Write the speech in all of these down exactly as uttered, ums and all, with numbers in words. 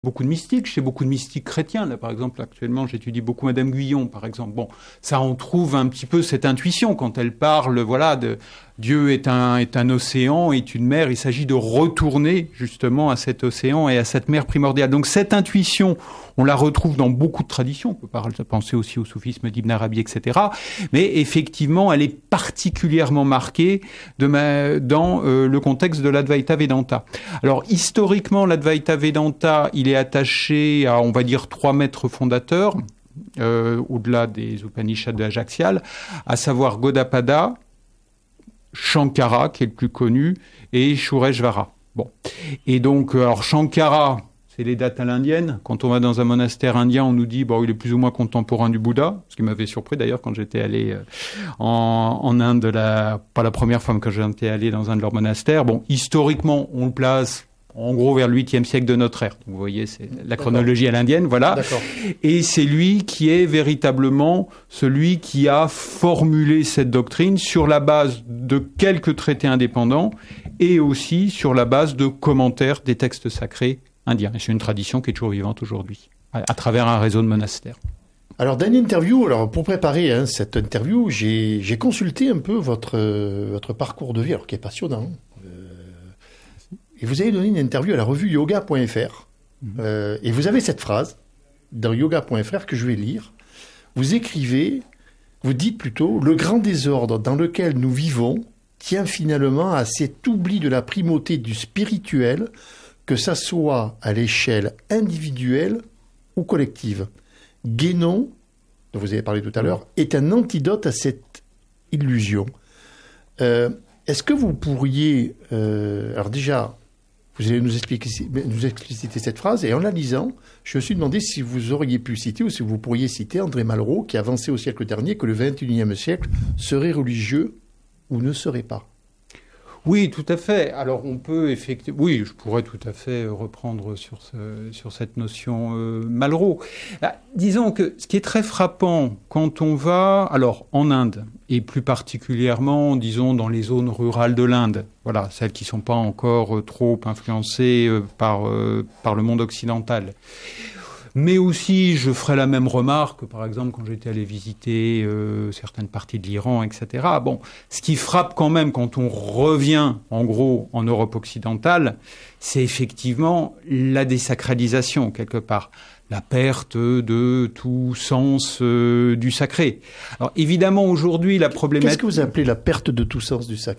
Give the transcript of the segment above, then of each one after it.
beaucoup de mystiques, chez beaucoup de mystiques chrétiens. Là, par exemple, actuellement, j'étudie beaucoup Madame Guyon, par exemple. Bon, ça, on trouve un petit peu cette intuition quand elle parle, voilà, de Dieu est un, est un océan, est une mer. Il s'agit de retourner, justement, à cet océan et à cette mer primordiale. Donc, cette intuition, on la retrouve dans beaucoup de traditions. On peut penser aussi au soufisme d'Ibn Arabi, et cetera. Mais effectivement, elle est particulièrement marquée de ma, dans euh, le contexte de l'Advaita Vedanta. Alors, historiquement, l'Advaita Vedanta, il est attaché à, on va dire, trois maîtres fondateurs, euh, au-delà des Upanishads de l'Ajaxial, à savoir Gaudapada, Shankara, qui est le plus connu, et Shureshvara. Bon. Et donc, alors, Shankara, c'est les dates à l'indienne. Quand on va dans un monastère indien, on nous dit, bon, il est plus ou moins contemporain du Bouddha, ce qui m'avait surpris d'ailleurs quand j'étais allé en, en Inde, la, pas la première fois que j'étais allé dans un de leurs monastères. Bon, historiquement, on le place en gros vers le huitième siècle de notre ère. Donc, vous voyez, c'est la chronologie à l'indienne, voilà. D'accord. Et c'est lui qui est véritablement celui qui a formulé cette doctrine sur la base de quelques traités indépendants et aussi sur la base de commentaires des textes sacrés indiens. Et c'est une tradition qui est toujours vivante aujourd'hui, à, à travers un réseau de monastères. Alors, dans une interview, alors pour préparer hein, cette interview, j'ai, j'ai consulté un peu votre, euh, votre parcours de vie, alors qui est passionnant. Et vous avez donné une interview à la revue yoga point f r. Mmh. Euh, et vous avez cette phrase dans yoga point f r que je vais lire. Vous écrivez, vous dites plutôt, « Le grand désordre dans lequel nous vivons tient finalement à cet oubli de la primauté du spirituel, que ça soit à l'échelle individuelle ou collective. Guénon, dont vous avez parlé tout à l'heure, est un antidote à cette illusion. Euh, est-ce que vous pourriez... Euh, alors déjà... Vous allez nous expliquer, nous expliciter cette phrase, et en la lisant, je me suis demandé si vous auriez pu citer, ou si vous pourriez citer André Malraux, qui avançait au siècle dernier que le vingt et unième siècle serait religieux ou ne serait pas. Oui, tout à fait. Alors, on peut effectivement... Oui, je pourrais tout à fait reprendre sur, ce, sur cette notion euh, Malraux. Bah, disons que ce qui est très frappant quand on va... Alors, en Inde, et plus particulièrement, disons, dans les zones rurales de l'Inde, voilà, celles qui ne sont pas encore euh, trop influencées euh, par, euh, par le monde occidental. Mais aussi, je ferai la même remarque, par exemple, quand j'étais allé visiter euh, certaines parties de l'Iran, et cetera. Bon, ce qui frappe quand même quand on revient, en gros, en Europe occidentale, c'est effectivement la désacralisation, quelque part. La perte de tout sens euh, du sacré. Alors, évidemment, aujourd'hui, la problématique... Qu'est-ce que vous appelez la perte de tout sens du sacré ?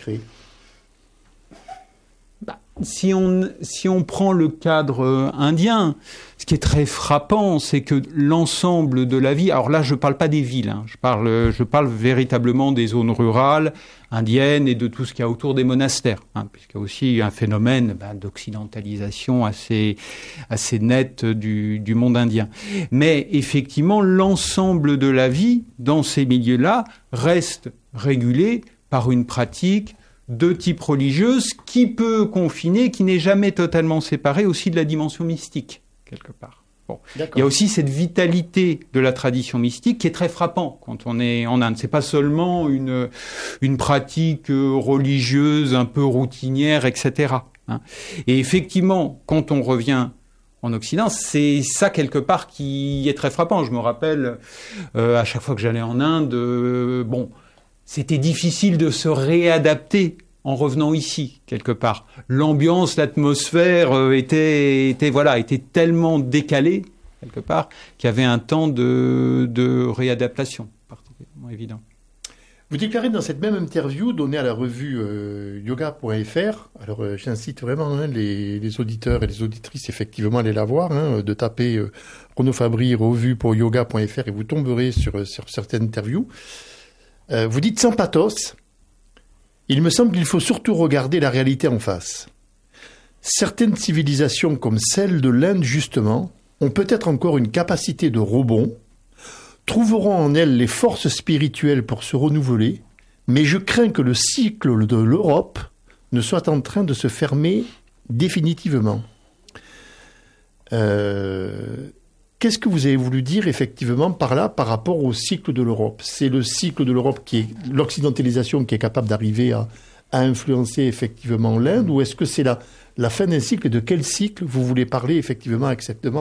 Bah, si on, si on prend le cadre euh, indien, ce qui est très frappant, c'est que l'ensemble de la vie... Alors là, je ne parle pas des villes, hein, je parle, je parle véritablement des zones rurales indiennes et de tout ce qu'il y a autour des monastères, hein, puisqu'il y a aussi un phénomène bah, d'occidentalisation assez, assez net du, du monde indien. Mais effectivement, l'ensemble de la vie dans ces milieux-là reste régulé par une pratique de type religieuse qui peut confiner, qui n'est jamais totalement séparée aussi de la dimension mystique, quelque part. Bon. Il y a aussi cette vitalité de la tradition mystique qui est très frappant quand on est en Inde. C'est pas seulement une, une pratique religieuse un peu routinière, et cetera. Hein. Et effectivement, quand on revient en Occident, c'est ça quelque part qui est très frappant. Je me rappelle, euh, à chaque fois que j'allais en Inde, euh, bon... C'était difficile de se réadapter en revenant ici, quelque part. L'ambiance, l'atmosphère euh, était, était, voilà, était tellement décalée, quelque part, qu'il y avait un temps de, de réadaptation particulièrement évident. Vous déclarez dans cette même interview donnée à la revue euh, yoga point f r, alors euh, j'incite vraiment hein, les, les auditeurs et les auditrices effectivement à aller la voir, hein, de taper euh, Renaud Fabry, revue pour yoga point f r, et vous tomberez sur, sur certaines interviews. Euh, vous dites sans pathos, il me semble qu'il faut surtout regarder la réalité en face. Certaines civilisations comme celle de l'Inde justement ont peut-être encore une capacité de rebond, trouveront en elles les forces spirituelles pour se renouveler, mais je crains que le cycle de l'Europe ne soit en train de se fermer définitivement. Euh... Qu'est-ce que vous avez voulu dire effectivement par là, par rapport au cycle de l'Europe ? C'est le cycle de l'Europe qui est l'occidentalisation qui est capable d'arriver à, à influencer effectivement l'Inde, ou est-ce que c'est la, la fin d'un cycle, de quel cycle vous voulez parler effectivement exactement